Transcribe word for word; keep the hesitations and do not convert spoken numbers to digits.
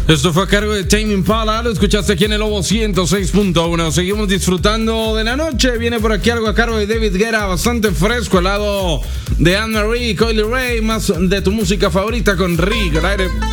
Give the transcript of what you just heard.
Esto fue a cargo de Tame Impala, lo escuchaste aquí en el Lobo ciento seis punto uno. Seguimos disfrutando de la noche. Viene por aquí algo a cargo de David Guetta, bastante fresco, al lado de Anne Marie, Coily Ray, más de tu música favorita con Rick al aire.